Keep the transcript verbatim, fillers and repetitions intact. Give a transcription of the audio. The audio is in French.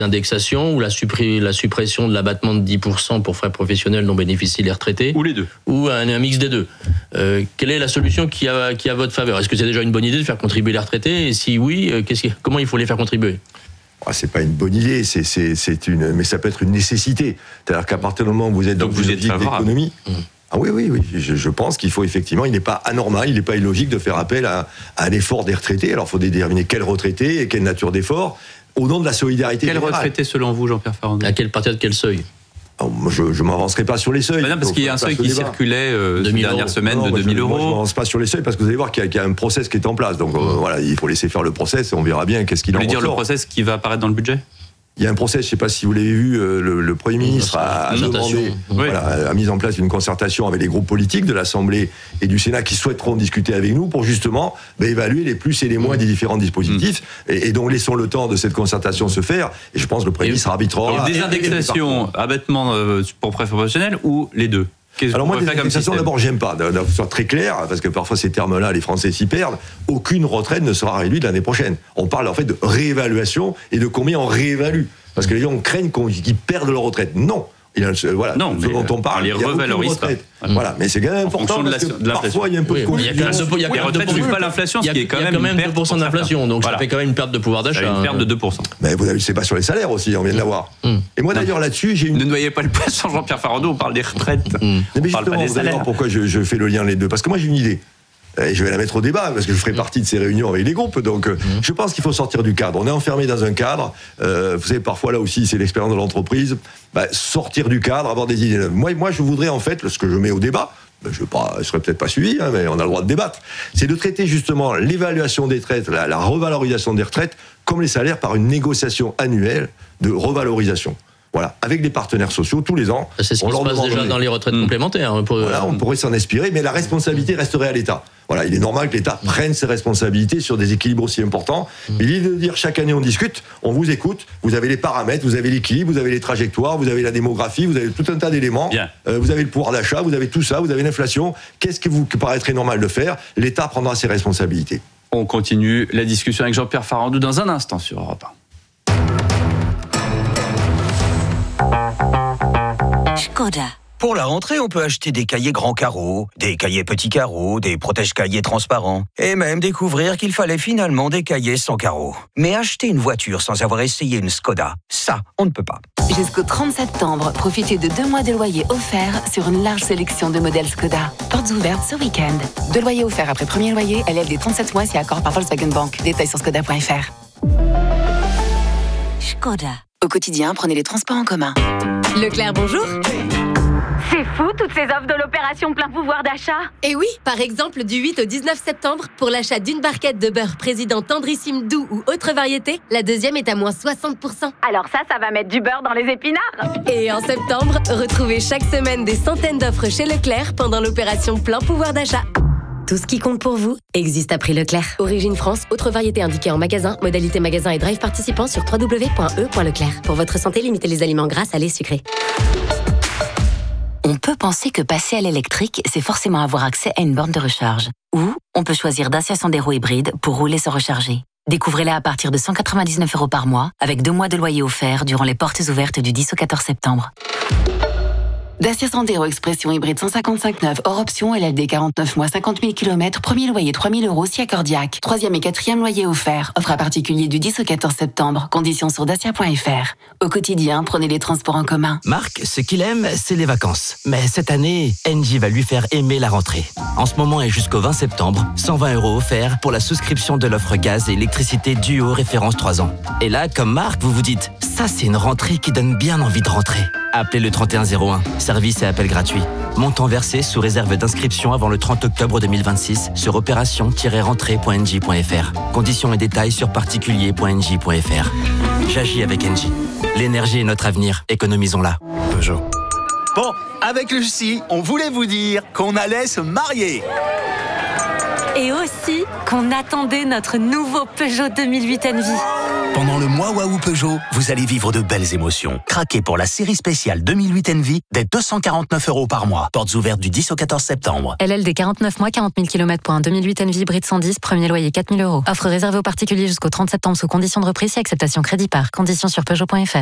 d'indexation ou la, suppri- la suppression de l'abattement de dix pour cent pour frais professionnels dont bénéficient les retraités. Ou les deux. Ou un, un mix des deux. Euh, quelle est la solution qui a, qui a votre faveur ? Est-ce que c'est déjà une bonne idée de faire contribuer les retraités ? Et si oui, euh, qu'est-ce qui, comment il faut les faire contribuer ? Ah, c'est pas une bonne idée, c'est, c'est, c'est une, mais ça peut être une nécessité. C'est-à-dire qu'à partir du moment où vous êtes dans Donc vous une êtes logique favorable. d'économie... Mmh. Ah oui, oui, oui. Je, je pense qu'il faut effectivement, il n'est pas anormal, il n'est pas illogique de faire appel à, à un effort des retraités. Alors il faut déterminer quels retraités et quelle nature d'effort, au nom de la solidarité Quel générale. retraité selon vous, Jean-Pierre Farandou ? À quelle partir de quel seuil ? Alors, moi, je ne m'avancerai pas sur les seuils. Bah non, parce Donc, qu'il y a un seuil qui débat. circulait euh, ces dernières semaines non, de moi, deux mille je, euros. Moi, je ne m'avance pas sur les seuils parce que vous allez voir qu'il y a, qu'il y a un process qui est en place. Donc euh, voilà, il faut laisser faire le process et on verra bien qu'est-ce qu'il Vous en voulez dire le ressort. process qui va apparaître dans le budget ? Il y a un process, je ne sais pas si vous l'avez vu, euh, le, le Premier ministre a, a demandé, Oui. voilà, a mis en place une concertation avec les groupes politiques de l'Assemblée et du Sénat qui souhaiteront discuter avec nous pour justement bah, évaluer les plus et les moins des différents dispositifs. Mmh. Et, et donc laissons le temps de cette concertation se faire. Et je pense que le Premier ministre arbitrera. Des indexations, abattement euh, pour frais professionnels ou les deux ? Qu'est-ce Alors qu'on moi, pourrait des faire comme indexations, système ? d'abord, j'aime pas. D'abord, soit très clair, parce que parfois ces termes-là, les Français s'y perdent. Aucune retraite ne sera réduite l'année prochaine. On parle en fait de réévaluation et de combien on réévalue. Parce que les gens craignent qu'on, qu'ils perdent leur retraite. Non. Il y a, voilà, non, ce dont on parle, on les il y a revalorise aucune retraite. Pas. Voilà, mais c'est quand même important de parce la, que de parfois il y a un peu oui, de confusion. Il y a quand même deux, il y a oui, quand même retraite ne suit pas l'inflation, ce qui est quand même, quand même une perte deux pour cent d'inflation, donc voilà. Ça fait quand même une perte de pouvoir d'achat. Une perte de deux pour cent. Mais vous avez, c'est pas sur les salaires aussi, on vient de l'avoir. Mm. Et moi d'ailleurs là-dessus, j'ai une... Ne noyez pas le poisson, Jean-Pierre Farandou, on parle des retraites. Mm. Mais on parle pas des vous allez salaires. voir pourquoi je, je fais le lien les deux. Parce que moi j'ai une idée. Et je vais la mettre au débat, parce que je ferai partie de ces réunions avec les groupes. Donc, mmh. je pense qu'il faut sortir du cadre. On est enfermé dans un cadre. Euh, vous savez, parfois, là aussi, c'est l'expérience de l'entreprise. Bah, sortir du cadre, avoir des idées neuves. Moi, moi, je voudrais, en fait, ce que je mets au débat, bah, je ne serais peut-être pas suivi, hein, mais on a le droit de débattre, c'est de traiter justement l'évaluation des retraites, la, la revalorisation des retraites, comme les salaires, par une négociation annuelle de revalorisation. Voilà, avec les partenaires sociaux tous les ans. C'est ce qui se passe déjà dans les retraites mmh. complémentaires. Pour... Voilà, on pourrait s'en inspirer, mais la responsabilité resterait à l'État. Voilà, il est normal que l'État mmh. prenne ses responsabilités sur des équilibres aussi importants. Mmh. Mais l'idée de dire chaque année on discute, on vous écoute, vous avez les paramètres, vous avez l'équilibre, vous avez les trajectoires, vous avez la démographie, vous avez tout un tas d'éléments. Euh, vous avez le pouvoir d'achat, vous avez tout ça, vous avez l'inflation. Qu'est-ce qui vous paraîtrait normal de faire ? L'État prendra ses responsabilités. On continue la discussion avec Jean-Pierre Farandou dans un instant sur Europe un. Škoda. Pour la rentrée, on peut acheter des cahiers grands carreaux, des cahiers petits carreaux, des protège-cahiers transparents, et même découvrir qu'il fallait finalement des cahiers sans carreaux. Mais acheter une voiture sans avoir essayé une Škoda, ça, on ne peut pas. Jusqu'au trente septembre, profitez de deux mois de loyer offerts sur une large sélection de modèles Škoda. Portes ouvertes ce week-end. Deux loyers offerts après premier loyer, élève des trente-sept mois si accord par Volkswagen Bank. Détails sur škoda point f r. Škoda. Au quotidien, prenez les transports en commun. Leclerc, bonjour. C'est fou, toutes ces offres de l'opération plein pouvoir d'achat. Et oui, par exemple, du huit au dix-neuf septembre, pour l'achat d'une barquette de beurre président tendrissime doux ou autre variété, la deuxième est à moins soixante pour cent. Alors ça, ça va mettre du beurre dans les épinards. Et en septembre, retrouvez chaque semaine des centaines d'offres chez Leclerc pendant l'opération plein pouvoir d'achat. Tout ce qui compte pour vous existe à prix Leclerc. Origine France, autre variété indiquée en magasin, modalité magasin et drive participant sur w w w point e point leclerc. Pour votre santé, limitez les aliments gras, salés, sucrés. On peut penser que passer à l'électrique, c'est forcément avoir accès à une borne de recharge. Ou on peut choisir Dacia Sandero hybride pour rouler sans recharger. Découvrez-la à partir de cent quatre-vingt-dix-neuf euros par mois, avec deux mois de loyer offert durant les portes ouvertes du dix au quatorze septembre. Dacia Sandero Expression hybride cent cinquante-cinq neuf, hors option, L L D quarante-neuf mois, cinquante mille kilomètres, premier loyer trois mille euros si accordiaque. Troisième et quatrième loyer offert. Offre à particulier du dix au quatorze septembre. Conditions sur dacia point f r. Au quotidien, prenez les transports en commun. Marc, ce qu'il aime, c'est les vacances. Mais cette année, Engie va lui faire aimer la rentrée. En ce moment et jusqu'au vingt septembre, cent vingt euros offerts pour la souscription de l'offre gaz et électricité Duo référence trois ans. Et là, comme Marc, vous vous dites, ça c'est une rentrée qui donne bien envie de rentrer. Appelez le trente et un zéro un. Service et appel gratuit. Montant versé sous réserve d'inscription avant le trente octobre deux mille vingt-six sur opération tiret rentrée point engie point f r. Conditions et détails sur particulier point engie point f r. J'agis avec Engie. L'énergie est notre avenir. Économisons-la. Peugeot. Bon, avec Lucie, on voulait vous dire qu'on allait se marier. Et aussi qu'on attendait notre nouveau Peugeot deux mille huit Envie. Pendant le mois Waouh Peugeot, vous allez vivre de belles émotions. Craquez pour la série spéciale deux mille huit Envy dès deux cent quarante-neuf euros par mois. Portes ouvertes du dix au quatorze septembre. L L D quarante-neuf mois, quarante mille kilomètres pour un deux mille huit Envy hybride cent dix, premier loyer quatre mille euros. Offre réservée aux particuliers jusqu'au trente septembre sous conditions de reprise et acceptation crédit par. Conditions sur Peugeot point F R.